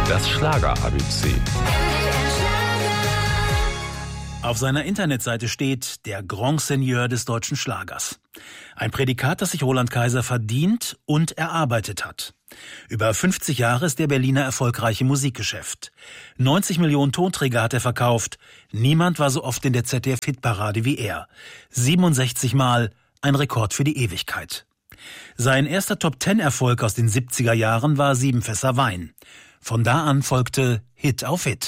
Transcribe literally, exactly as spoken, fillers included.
Das Schlager-A B C. Auf seiner Internetseite steht der Grand Seigneur des deutschen Schlagers. Ein Prädikat, das sich Roland Kaiser verdient und erarbeitet hat. Über fünfzig Jahre ist der Berliner erfolgreich im Musikgeschäft. neunzig Millionen Tonträger hat er verkauft. Niemand war so oft in der Z D F-Hitparade wie er. siebenundsechzig Mal, ein Rekord für die Ewigkeit. Sein erster Top-Ten-Erfolg aus den siebziger Jahren war Sieben Fässer Wein. Von da an folgte Hit auf Hit.